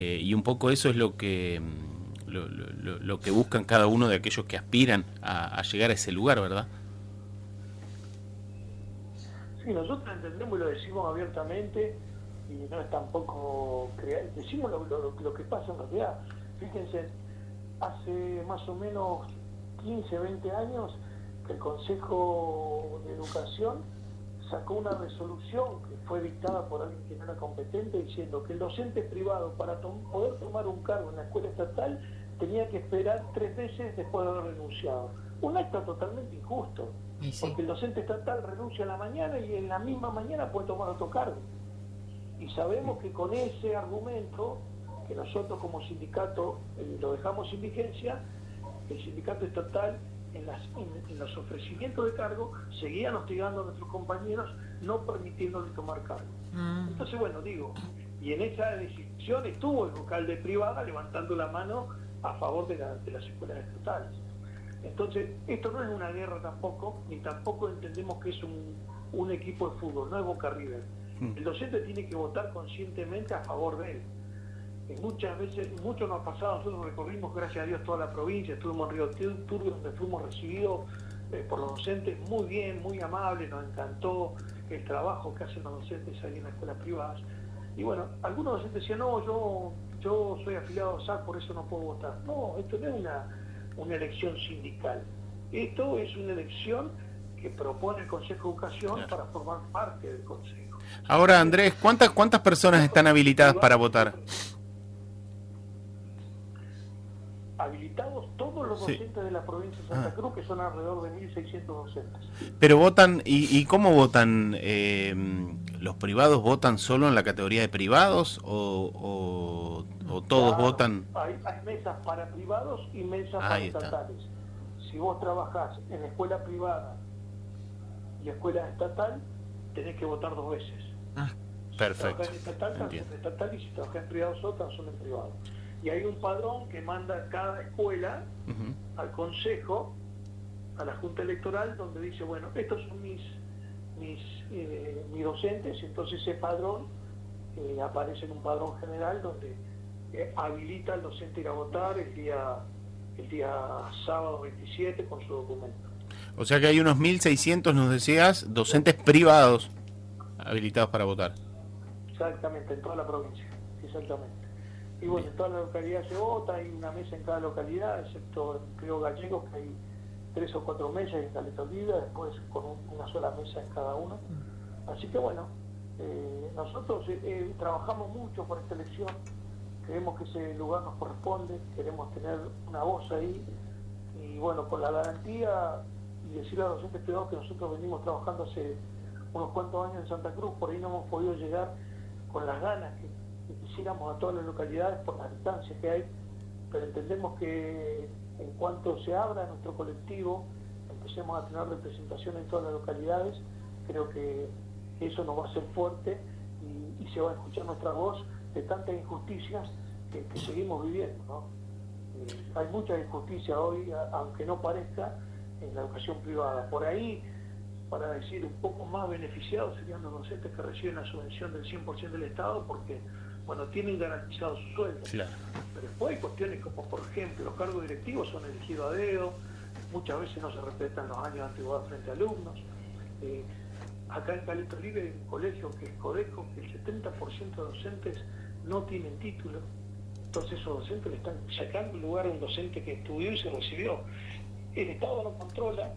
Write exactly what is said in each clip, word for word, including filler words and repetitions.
Eh, y un poco eso es lo que, mm, lo, lo, lo que buscan cada uno de aquellos que aspiran a, a llegar a ese lugar, ¿verdad? Sí, nosotros entendemos y lo decimos abiertamente y no es tampoco crear, decimos lo, lo, lo que pasa en realidad. Fíjense, hace más o menos quince, veinte años que el Consejo de Educación sacó una resolución que fue dictada por alguien que no era competente diciendo que el docente privado para tom poder tomar un cargo en la escuela estatal tenía que esperar tres meses después de haber renunciado. Un acto totalmente injusto, Y sí. porque el docente estatal renuncia a la mañana y en la misma mañana puede tomar otro cargo. Y sabemos que con ese argumento, que nosotros como sindicato eh, lo dejamos sin vigencia, el sindicato estatal en, las, en, en los ofrecimientos de cargo seguían hostigando a nuestros compañeros, no permitiéndoles tomar cargo. Mm. Entonces, bueno, digo, y en esa decisión estuvo el vocal de privada levantando la mano a favor de, la, de las escuelas estatales. Entonces, esto no es una guerra tampoco, ni tampoco entendemos que es un, un equipo de fútbol, no es Boca River. El docente tiene que votar conscientemente a favor de él. Y muchas veces, mucho nos ha pasado, nosotros recorrimos, gracias a Dios, toda la provincia, estuvimos en Río Turbio, donde fuimos recibidos eh, por los docentes muy bien, muy amables, nos encantó el trabajo que hacen los docentes ahí en las escuelas privadas. Y bueno, algunos docentes decían, no, yo, yo soy afiliado a S A C, por eso no puedo votar. No, esto no es una, una elección sindical. Esto es una elección que propone el Consejo de Educación Claro. para formar parte del Consejo. Ahora, Andrés, ¿cuántas, cuántas personas están habilitadas para votar? Habilitados todos los Sí. docentes de la provincia de Santa Ah. Cruz, que son alrededor de mil seiscientos docentes. Pero votan, ¿y, y cómo votan? Eh, ¿Los privados votan solo en la categoría de privados o, o, o todos Claro, votan? hay, hay mesas para privados y mesas para Ahí está. estatales. Si vos trabajás en escuela privada y escuela estatal, tenés que votar dos veces. Ah, Si Perfecto, trabajás en estatal, tanto entiendo. en estatal, y si trabajás en privado solo, tanto son en privado. Y hay un padrón que manda cada escuela Ujú. al consejo, a la Junta Electoral, donde dice, bueno, estos son mis mis, eh, mis docentes, entonces ese padrón eh, aparece en un padrón general donde eh, habilita al docente a ir a votar el día, el día sábado veintisiete con su documento. O sea que hay unos mil seiscientos, nos decías, docentes privados habilitados para votar. Exactamente, en toda la provincia, exactamente. Y bueno, en toda la localidad se vota, hay una mesa en cada localidad, excepto en Río Gallegos, que hay tres o cuatro mesas en Caleta Olivia, después con un, una sola mesa en cada uno. Así que bueno, eh, nosotros eh, trabajamos mucho por esta elección, creemos que ese lugar nos corresponde, queremos tener una voz ahí, y bueno, con la garantía y decirle a los docentes privados que nosotros venimos trabajando hace unos cuantos años en Santa Cruz, por ahí no hemos podido llegar con las ganas que, que quisiéramos a todas las localidades por las distancias que hay, pero entendemos que en cuanto se abra nuestro colectivo, empecemos a tener representación en todas las localidades, creo que eso nos va a hacer fuerte y, y se va a escuchar nuestra voz de tantas injusticias que, que seguimos viviendo, ¿no? Eh, hay mucha injusticia hoy, a, aunque no parezca, en la educación privada. Por ahí, para decir un poco más beneficiados, serían los docentes que reciben la subvención del cien por ciento del Estado porque, bueno, tienen garantizado su sueldo. Claro. Pero después hay cuestiones como, por ejemplo, los cargos directivos son elegidos a dedo, muchas veces no se respetan los años de antigüedad frente a alumnos. Eh, acá en Caleta Olivia hay un colegio que es Codeco, que el setenta por ciento de docentes no tienen título. Entonces esos docentes le están sacando lugar a un docente que estudió y se recibió. El Estado no controla,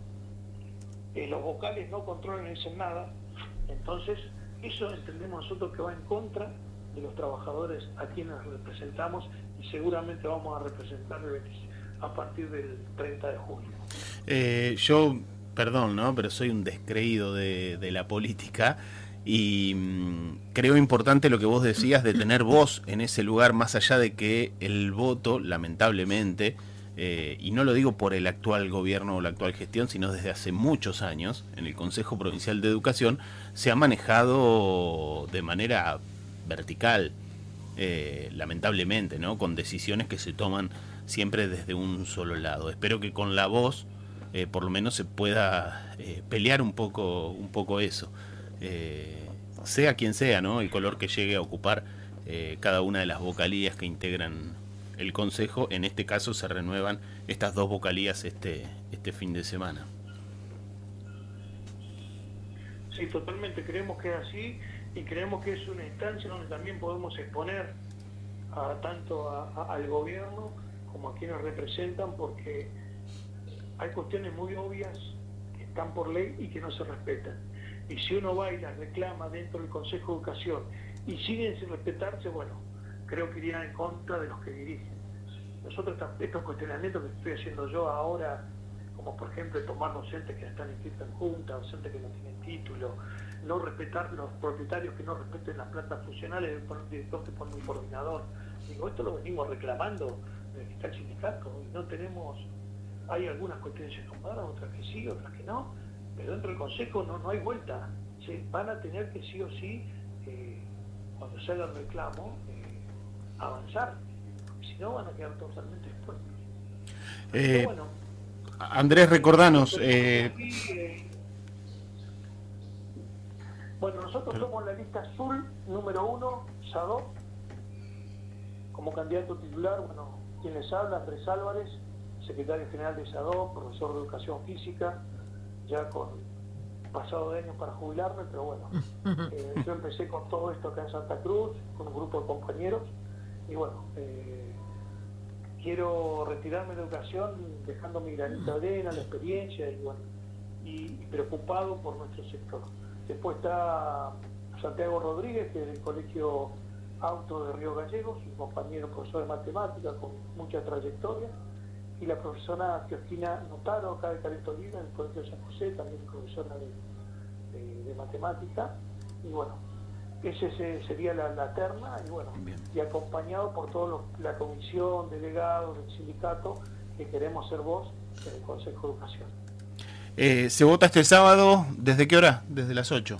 eh, los vocales no controlan ni dicen nada. Entonces eso entendemos nosotros que va en contra de los trabajadores a quienes representamos y seguramente vamos a representar a partir del treinta de junio. Eh, yo, perdón, ¿no? Pero soy un descreído de, de la política y mmm, creo importante lo que vos decías de tener voz en ese lugar, más allá de que el voto, lamentablemente, eh, y no lo digo por el actual gobierno o la actual gestión, sino desde hace muchos años, en el Consejo Provincial de Educación, se ha manejado de manera vertical, eh, lamentablemente, ¿no? Con decisiones que se toman siempre desde un solo lado. Espero que con la voz eh, por lo menos se pueda eh, pelear un poco, un poco eso, eh, sea quien sea, ¿no? El color que llegue a ocupar eh, cada una de las vocalías que integran el Consejo. En este caso se renuevan estas dos vocalías este, este fin de semana. Sí, totalmente, creemos que es así y creemos que es una instancia donde también podemos exponer a, tanto a, a, al gobierno como a quienes representan, porque hay cuestiones muy obvias que están por ley y que no se respetan. Y si uno va y las reclama dentro del Consejo de Educación y siguen sin respetarse, bueno, creo que irían en contra de los que dirigen. Nosotros estos cuestionamientos que estoy haciendo yo ahora, como por ejemplo tomar docentes que están inscritos en junta, docentes que no tienen título, no respetar los propietarios que no respeten las plantas funcionales, poner un director que pone un coordinador. Digo, esto lo venimos reclamando desde que está el sindicato y no tenemos, hay algunas cuestiones acomodadas, otras que sí, otras que no, pero dentro del Consejo no, no hay vuelta. Se van a tener que sí o sí, eh, cuando se haga el reclamo, eh, avanzar, porque si no van a quedar totalmente expuestos. Eh, pero bueno, Andrés, recordanos. Eh... Bueno, nosotros somos la lista azul número uno, SADOP, como candidato titular. Bueno, quien les habla, Andrés Álvarez, secretario general de SADOP, profesor de educación física, ya con pasado de años para jubilarme, pero bueno, eh, yo empecé con todo esto acá en Santa Cruz, con un grupo de compañeros, y bueno, eh, quiero retirarme de educación dejando mi granito de arena, la experiencia y bueno, y, y preocupado por nuestro sector. Después está Santiago Rodríguez, que es del Colegio Auto de Río Gallegos, un compañero profesor de matemáticas con mucha trayectoria, y la profesora Teostina Notaro, acá de Caleta Olivia, del Colegio San José, también profesora de, de, de matemática, y bueno, ese sería la, la terna, y bueno, Bien. y acompañado por toda la comisión, delegados del sindicato, que queremos ser voz en el Consejo de Educación. Eh, ¿Se vota este sábado? ¿Desde qué hora? Desde las ocho.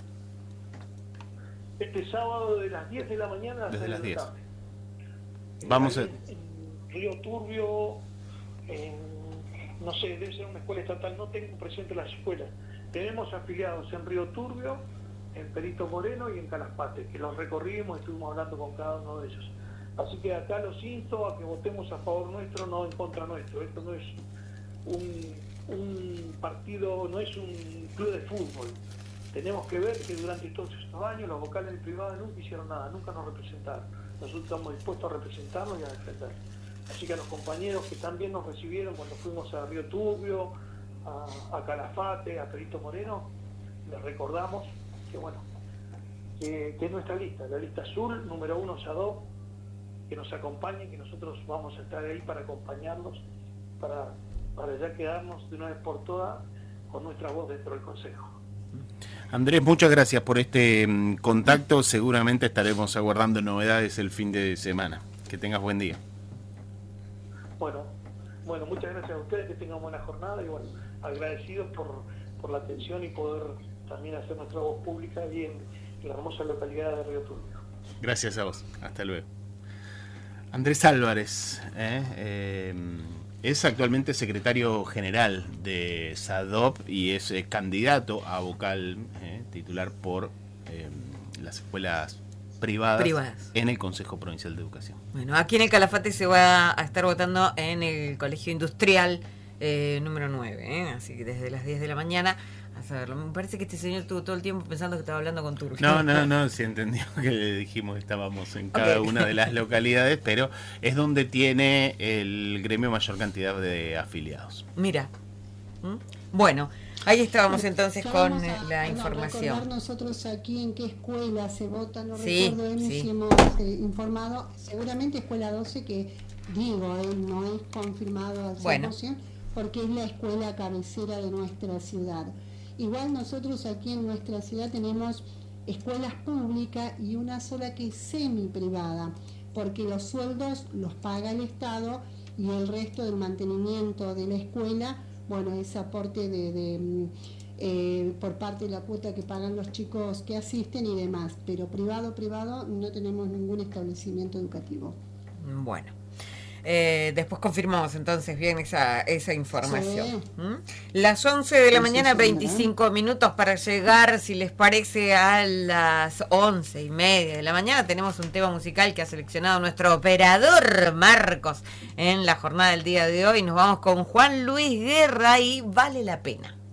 Este sábado de las diez de la mañana desde las diez. Tarde. Vamos en, a... en Río Turbio, en, no sé, debe ser una escuela estatal, no tengo presente las escuelas. Tenemos afiliados en Río Turbio, en Perito Moreno y en Calafate, que los recorrimos y estuvimos hablando con cada uno de ellos. Así que acá los insto a que votemos a favor nuestro, no en contra nuestro. Esto no es un, un partido, no es un club de fútbol. Tenemos que ver que durante todos estos años los vocales privados nunca hicieron nada, nunca nos representaron. Nosotros estamos dispuestos a representarnos y a defender. Así que a los compañeros que también nos recibieron cuando fuimos a Río Turbio, a, a Calafate, a Perito Moreno, les recordamos que bueno, que, que es nuestra lista, la lista azul, número uno SADOP, que nos acompañen, que nosotros vamos a estar ahí para acompañarlos, para, para ya quedarnos de una vez por todas con nuestra voz dentro del Consejo. Andrés, muchas gracias por este um, contacto. Seguramente estaremos aguardando novedades el fin de semana. Que tengas buen día. Bueno, bueno, muchas gracias a ustedes, que tengan buena jornada y bueno, agradecidos por, por la atención y poder también hacer nuestra voz pública ahí en, en la hermosa localidad de Río Turbio. Gracias a vos. Hasta luego. Andrés Álvarez, ¿eh? Eh, es actualmente secretario general de SADOP y es eh, candidato a vocal eh, titular por eh, las escuelas privadas, privadas en el Consejo Provincial de Educación. Bueno, aquí en el Calafate se va a estar votando en el Colegio Industrial eh, número nueve, ¿eh? Así que desde las diez de la mañana a saberlo. Me parece que este señor estuvo todo el tiempo pensando que estaba hablando con Turbio. No, no, no, se entendió que le dijimos que estábamos en cada okay. una de las localidades, pero es donde tiene el gremio mayor cantidad de afiliados. Mira. ¿Mm? Bueno, ahí estábamos entonces ya con a, la no, información. Nosotros aquí en qué escuela se vota, no sí, recuerdo bien sí. si hemos eh, informado, seguramente escuela doce, que digo, eh, no es confirmado al cien por ciento, bueno. porque es la escuela cabecera de nuestra ciudad. Igual nosotros aquí en nuestra ciudad tenemos escuelas públicas y una sola que es semi privada, porque los sueldos los paga el Estado y el resto del mantenimiento de la escuela, bueno, es aporte de, de eh, por parte de la cuota que pagan los chicos que asisten y demás, pero privado, privado no tenemos ningún establecimiento educativo. Bueno. Eh, después confirmamos entonces bien esa, esa información. Sí. ¿Mm? Las once de la sí, mañana, sí, veinticinco minutos para llegar, si les parece, a las once y media de la mañana. Tenemos un tema musical que ha seleccionado nuestro operador Marcos en la jornada del día de hoy. Nos vamos con Juan Luis Guerra y Vale la Pena.